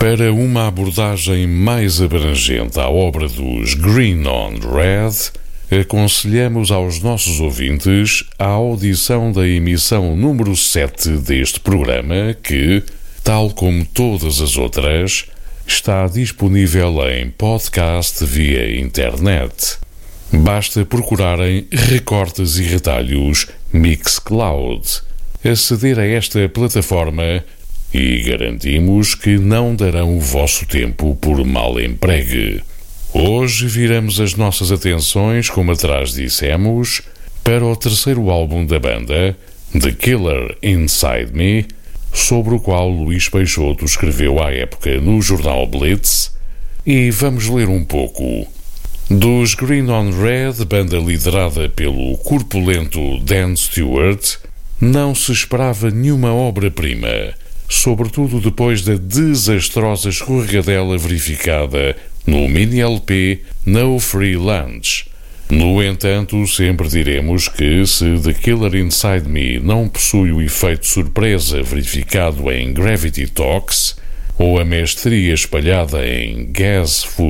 Para uma abordagem mais abrangente à obra dos Green on Red, aconselhamos aos nossos ouvintes a audição da emissão número 7 deste programa que, tal como todas as outras, está disponível em podcast via internet. Basta procurarem Recortes e Retalhos Mixcloud. Aceder a esta plataforma e garantimos que não darão o vosso tempo por mal empregue. Hoje viramos as nossas atenções, como atrás dissemos, para o terceiro álbum da banda, The Killer Inside Me, sobre o qual Luís Peixoto escreveu à época no jornal Blitz, e vamos ler um pouco. Dos Green on Red, banda liderada pelo corpulento Dan Stewart, não se esperava nenhuma obra-prima, sobretudo depois da desastrosa escorregadela verificada no mini-LP No Free Lunch. No entanto, sempre diremos que se The Killer Inside Me não possui o efeito surpresa verificado em Gravity Talks ou a mestria espalhada em Guess